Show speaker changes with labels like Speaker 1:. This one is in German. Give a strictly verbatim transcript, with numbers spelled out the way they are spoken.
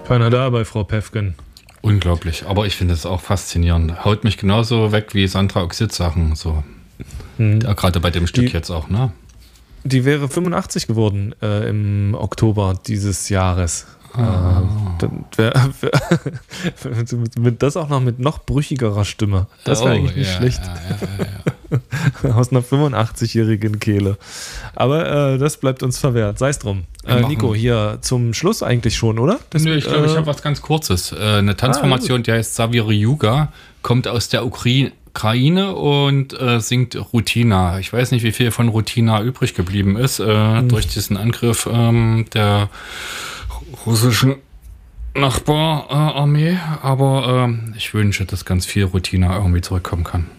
Speaker 1: Keiner da bei Frau Päffgen.
Speaker 2: Unglaublich, aber ich finde es auch faszinierend. Haut mich genauso weg wie Sandra Oxid-Sachen, so. Hm. Ja, gerade bei dem Stück die, jetzt auch, ne?
Speaker 1: Die wäre fünfundachtzig geworden äh, im Oktober dieses Jahres. Ah. Äh, wär, wär, das auch noch mit noch brüchigerer Stimme. Das wäre oh, eigentlich nicht ja, schlecht. Ja, ja, ja. Aus einer fünfundachtzig-jährigen Kehle. Aber äh, das bleibt uns verwehrt. Sei es drum. Äh, Nico, hier zum Schluss eigentlich schon, oder?
Speaker 2: Das, Nö, ich glaube, äh, ich habe was ganz Kurzes. Äh, eine Tanzformation, ah, die heißt Saviri Yuga, kommt aus der Ukraine. Ukraine und äh, singt Rutina. Ich weiß nicht, wie viel von Rutina übrig geblieben ist äh, mhm. durch diesen Angriff ähm, der russischen Nachbararmee, äh, aber äh, ich wünsche, dass ganz viel Rutina irgendwie zurückkommen kann.